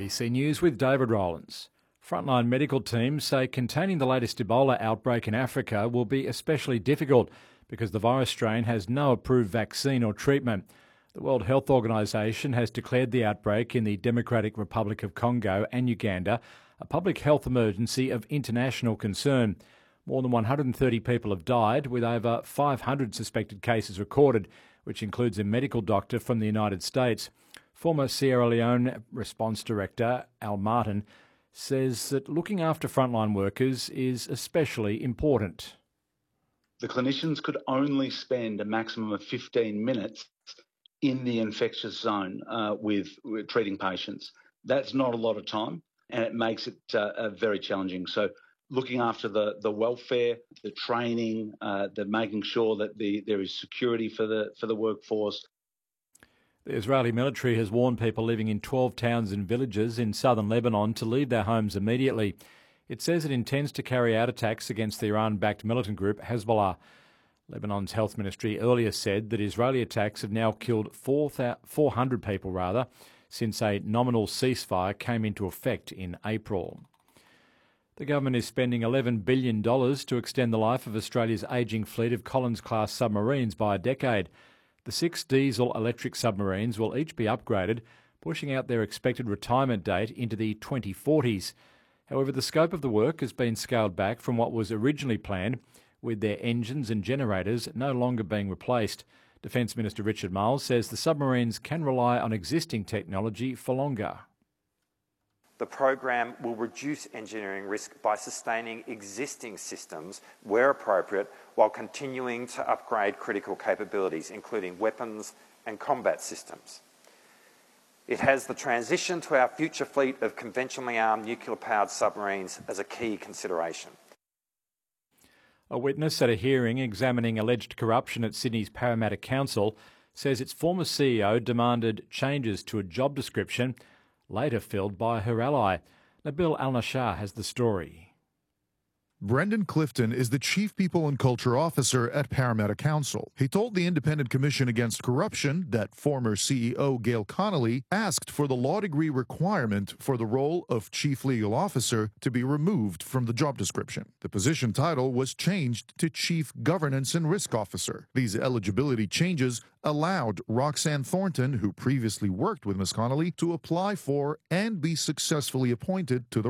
ABC News with David Rowlands. Frontline medical teams say containing the latest Ebola outbreak in Africa will be especially difficult because the virus strain has no approved vaccine or treatment. The World Health Organization has declared the outbreak in the Democratic Republic of Congo and Uganda a public health emergency of international concern. More than 130 people have died, with over 500 suspected cases recorded, which includes a medical doctor from the United States. Former Sierra Leone Response Director Al Martin says that looking after frontline workers is especially important. The clinicians could only spend a maximum of 15 minutes in the infectious zone with treating patients. That's not a lot of time, and it makes it very challenging. So looking after the welfare, the training, the making sure that there is security for the workforce. The Israeli military has warned people living in 12 towns and villages in southern Lebanon to leave their homes immediately. It says it intends to carry out attacks against the Iran-backed militant group Hezbollah. Lebanon's health ministry earlier said that Israeli attacks have now killed 400 people since a nominal ceasefire came into effect in April. The government is spending $11 billion to extend the life of Australia's ageing fleet of Collins-class submarines by a decade. The 6 diesel-electric submarines will each be upgraded, pushing out their expected retirement date into the 2040s. However, the scope of the work has been scaled back from what was originally planned, with their engines and generators no longer being replaced. Defence Minister Richard Marles says the submarines can rely on existing technology for longer. The program will reduce engineering risk by sustaining existing systems where appropriate, while continuing to upgrade critical capabilities, including weapons and combat systems. It has the transition to our future fleet of conventionally armed nuclear-powered submarines as a key consideration. A witness at a hearing examining alleged corruption at Sydney's Parramatta Council says its former CEO demanded changes to a job description later filled by her ally. Nabil Al-Nashar has the story. Brendan Clifton is the Chief People and Culture Officer at Parramatta Council. He told the Independent Commission Against Corruption that former CEO Gail Connolly asked for the law degree requirement for the role of Chief Legal Officer to be removed from the job description. The position title was changed to Chief Governance and Risk Officer. These eligibility changes allowed Roxanne Thornton, who previously worked with Ms. Connolly, to apply for and be successfully appointed to the